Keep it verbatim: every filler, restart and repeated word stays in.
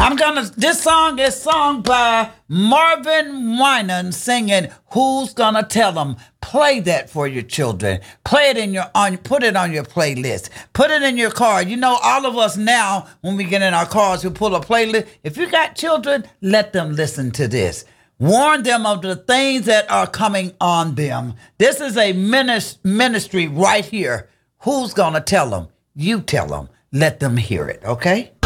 I'm gonna. This song is sung by Marvin Winans singing "Who's Gonna Tell Them." Play that for your children. Play it in your on. Put it on your playlist. Put it in your car. You know, all of us now, when we get in our cars, we pull a playlist. If you got children, let them listen to this. Warn them of the things that are coming on them. This is a minis- ministry right here. Who's gonna tell them? You tell them. Let them hear it. Okay.